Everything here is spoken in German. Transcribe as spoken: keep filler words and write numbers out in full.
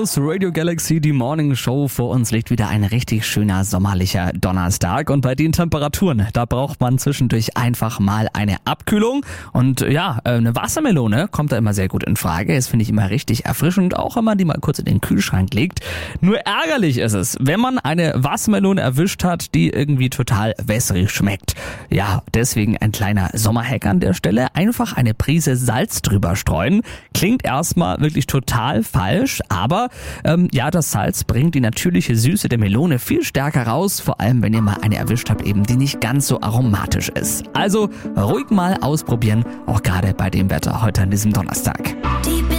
ist Radio Galaxy, die Morning Show. Vor uns liegt wieder ein richtig schöner sommerlicher Donnerstag. Und bei den Temperaturen, da braucht man zwischendurch einfach mal eine Abkühlung. Und ja, eine Wassermelone kommt da immer sehr gut in Frage. Das finde ich immer richtig erfrischend, auch wenn man die mal kurz in den Kühlschrank legt. Nur ärgerlich ist es, wenn man eine Wassermelone erwischt hat, die irgendwie total wässrig schmeckt. Ja, deswegen ein kleiner Sommerhack an der Stelle. Einfach eine Prise Salz drüber streuen. Klingt erstmal wirklich total falsch, aber ähm, ja, das Salz bringt die natürliche Süße der Melone viel stärker raus, vor allem wenn ihr mal eine erwischt habt, eben die nicht ganz so aromatisch ist. Also ruhig mal ausprobieren, auch gerade bei dem Wetter heute an diesem Donnerstag.